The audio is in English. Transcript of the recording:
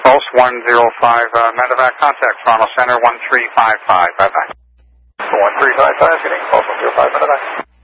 Pulse 105 medevac, contact Toronto Center 1355. Bye-bye. 1355, getting Pulse 105 medevac.